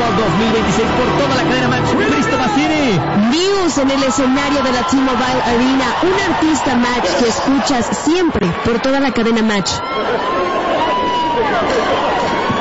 Bowl 2026 por toda la cadena Match. Cristo Bacini. News en el escenario de la T-Mobile Arena. Un artista Match que escuchas siempre por toda la cadena Match.